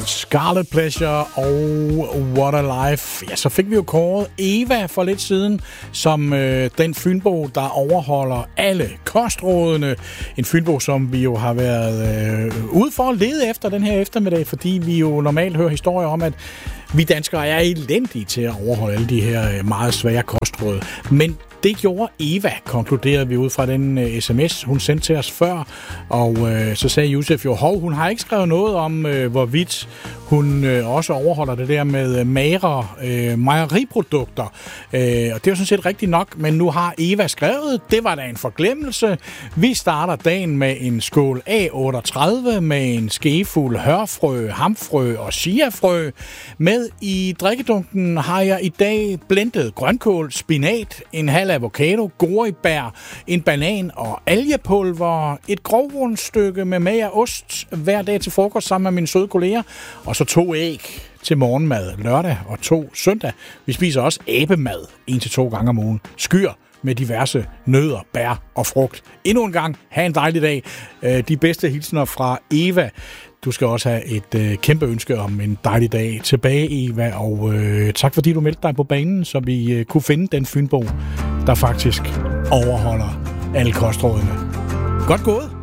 Scarlet Pleasure og What a Life. Ja, så fik vi jo kåret Eva for lidt siden, som den fynbo, der overholder alle kostrådene. En fynbo, som vi jo har været ude for at lede efter den her eftermiddag, fordi vi jo normalt hører historier om, at vi danskere er elendige til at overholde alle de her meget svære kostråd. Men det gjorde Eva, konkluderede vi ud fra den sms, hun sendte til os før. Og så sagde Josef jo, hun har ikke skrevet noget om, hvorvidt hun også overholder det der med magre mejeriprodukter. Og det er jo sådan set rigtigt nok, men nu har Eva skrevet, det var da en forglemmelse. Vi starter dagen med en skål A38 med en skefuld hørfrø, hamfrø og chiafrø. Med i drikkedunken har jeg i dag blendet grønkål, spinat, en halv avocado, goribær, en banan og algepulver, et grovrundstykke med mager ost hver dag til frokost sammen med mine søde kolleger, og så 2 æg til morgenmad lørdag og 2 søndag. Vi spiser også abemad 1-2 gange om ugen. Skyr med diverse nødder, bær og frugt. Endnu en gang, have en dejlig dag. De bedste hilsner fra Eva. Du skal også have et kæmpe ønske om en dejlig dag tilbage, Eva, og tak fordi du meldte dig på banen, så vi kunne finde den fynbo, der faktisk overholder alle kostrådene. Godt gået!